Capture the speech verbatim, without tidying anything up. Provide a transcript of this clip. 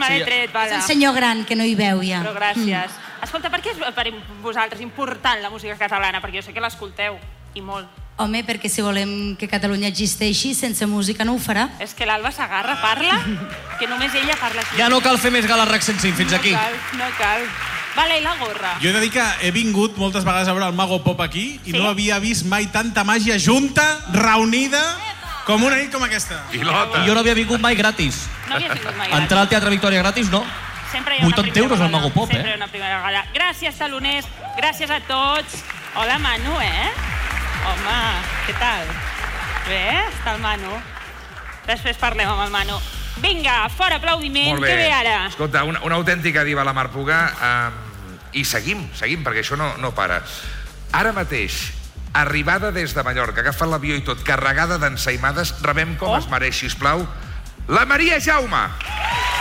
me l'he tret, És vaja. un senyor gran que no hi veu ja. Però gràcies. Escolta, per què és per vosaltres important la música catalana? Perquè jo sé que l'escolteu, i molt. Home, perquè si volem que Catalunya existeixi, sense música no ho farà. És que l'Alba Segarra parla, que només ella parla així. Ja no cal fer més Gala Rack cent cinc, fins aquí. No cal, no cal. Vale, i la gorra? Jo he de dir que he vingut moltes vegades a veure el Mago Pop aquí i Sí? no havia vist mai tanta màgia junta, reunida, com una nit com aquesta. I jo no havia vingut mai gratis. No havies vingut mai gratis. Entrar al Teatre Victòria gratis, no. Sempre hi ha una vuitanta primera euros al gala. Mago Pop, Sempre hi eh? ha una primera gala. Gràcies, taloners. Gràcies a tots. Hola, Manu, eh? Home, què tal? Bé, està el Manu. Després parlem amb el Manu. Vinga, fora aplaudiment. Molt bé. Què ve ara? Escolta, una, una autèntica diva la Mar Puga. Um, I seguim, seguim, perquè això no, no para. Ara mateix, arribada des de Mallorca, agafa l'avió i tot, carregada d'ensaïmades, rebem com Oh. es mereix, sisplau, la Maria Jaume.